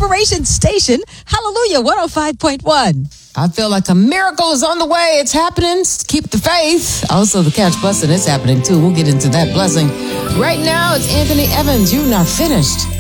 Inspiration Station, Hallelujah 105.1. I feel like a miracle is on the way. It's happening. Keep the faith. Also, the catch busting is happening too. We'll get into that blessing. Right now, it's Anthony Evans. You're not finished.